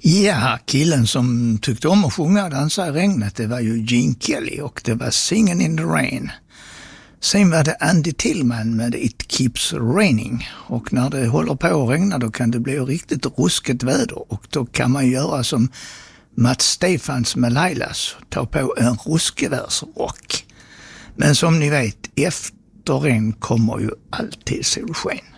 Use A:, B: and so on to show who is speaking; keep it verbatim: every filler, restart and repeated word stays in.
A: Ja, killen som tyckte om att sjunga och dansa i regnet, det var ju Gene Kelly och det var Singin' in the Rain. Sen var det Andy Tillman med It Keeps Raining, och när det håller på att regna då kan det bli riktigt ruskigt väder, och då kan man göra som Mats Stefans med Lailas, ta på en ruskevärsrock. Men som ni vet, efter regn kommer ju alltid solsken.